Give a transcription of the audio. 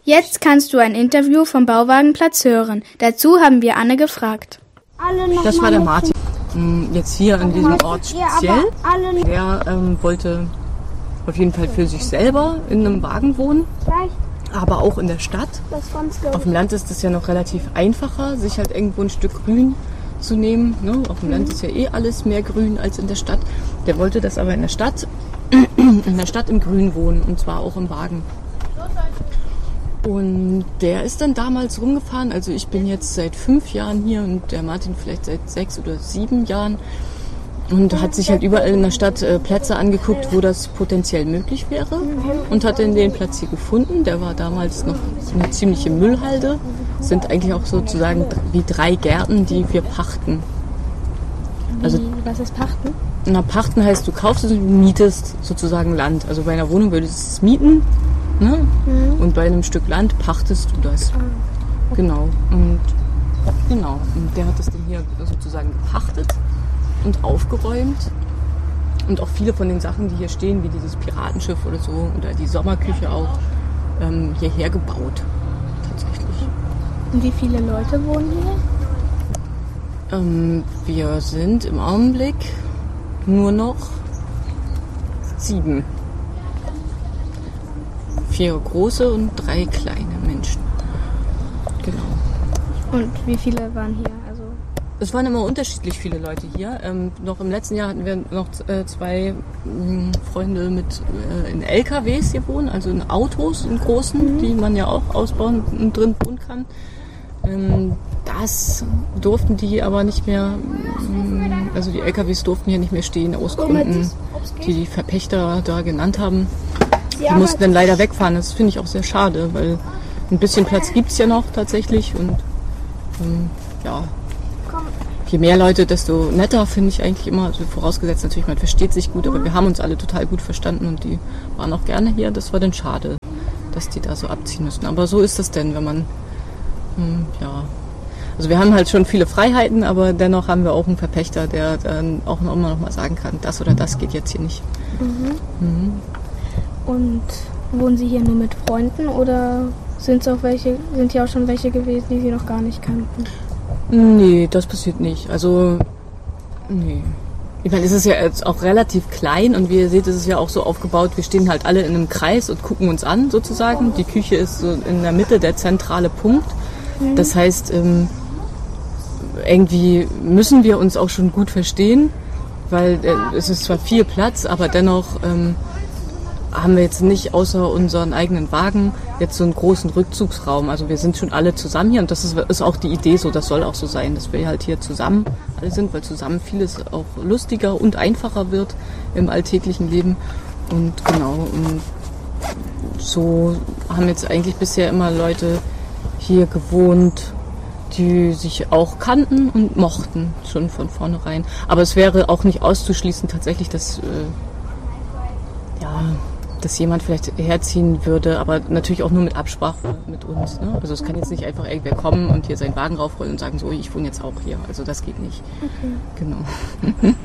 Jetzt kannst du ein Interview vom Bauwagenplatz hören. Dazu haben wir Anne gefragt. Das war der Martin. Jetzt hier an diesem Ort speziell. Der wollte auf jeden Fall für sich selber in einem Wagen wohnen, aber auch in der Stadt. Auf dem Land ist es ja noch relativ einfacher, sich halt irgendwo ein Stück Grün zu nehmen. Ne? Auf dem Land ist ja eh alles mehr Grün als in der Stadt. Der wollte das aber in der Stadt im Grün wohnen, und zwar auch im Wagen. Und der ist dann damals rumgefahren, also ich bin jetzt seit 5 Jahren hier und der Martin vielleicht seit 6 oder 7 Jahren, und hat sich halt überall in der Stadt Plätze angeguckt, wo das potenziell möglich wäre, und hat dann den Platz hier gefunden. Der war damals noch eine ziemliche Müllhalde. Das sind eigentlich auch sozusagen wie 3 Gärten, die wir pachten. Also, Was ist Pachten? Na, pachten heißt, du kaufst es und du mietest sozusagen Land. Also bei einer Wohnung würdest du es mieten. Ne? Und bei einem Stück Land pachtest du das. Genau. Und der hat das dann hier sozusagen gepachtet und aufgeräumt. Und auch viele von den Sachen, die hier stehen, wie dieses Piratenschiff oder so, oder die Sommerküche auch, hierher gebaut. Tatsächlich. Und wie viele Leute wohnen hier? Wir sind im Augenblick nur noch 7. 4 große und 3 kleine Menschen. Genau. Und wie viele waren hier? Es waren immer unterschiedlich viele Leute hier. Noch im letzten Jahr hatten wir noch 2 Freunde mit in LKWs hier wohnen, also in Autos, in großen, die man ja auch ausbauen und drin wohnen kann. Das durften die aber nicht mehr, also die LKWs durften hier nicht mehr stehen aus Gründen, die die Verpächter da genannt haben. Die mussten dann leider wegfahren. Das finde ich auch sehr schade, weil ein bisschen Platz gibt es ja noch tatsächlich. Und je mehr Leute, desto netter, finde ich eigentlich immer. Also vorausgesetzt natürlich, man versteht sich gut, aber wir haben uns alle total gut verstanden und die waren auch gerne hier. Das war dann schade, dass die da so abziehen müssen. Aber so ist das denn, wenn man, Also wir haben halt schon viele Freiheiten, aber dennoch haben wir auch einen Verpächter, der dann auch immer noch mal sagen kann, das oder das geht jetzt hier nicht. Und wohnen Sie hier nur mit Freunden oder sind hier auch schon welche gewesen, die Sie noch gar nicht kannten? Nee, das passiert nicht. Also, nee. Ich meine, es ist ja jetzt auch relativ klein und wie ihr seht, ist es ja auch so aufgebaut, wir stehen halt alle in einem Kreis und gucken uns an sozusagen. Die Küche ist so in der Mitte der zentrale Punkt. Das heißt, irgendwie müssen wir uns auch schon gut verstehen, weil es ist zwar viel Platz, aber dennoch haben wir jetzt nicht außer unseren eigenen Wagen jetzt so einen großen Rückzugsraum. Also wir sind schon alle zusammen hier und das ist auch die Idee so, das soll auch so sein, dass wir halt hier zusammen alle sind, weil zusammen vieles auch lustiger und einfacher wird im alltäglichen Leben. Und genau, und so haben jetzt eigentlich bisher immer Leute hier gewohnt, die sich auch kannten und mochten, schon von vornherein. Aber es wäre auch nicht auszuschließen tatsächlich, dass jemand vielleicht herziehen würde, aber natürlich auch nur mit Absprache mit uns. Ne? Also es kann jetzt nicht einfach irgendwer kommen und hier seinen Wagen raufrollen und sagen, so, ich wohne jetzt auch hier. Also das geht nicht. Okay. Genau.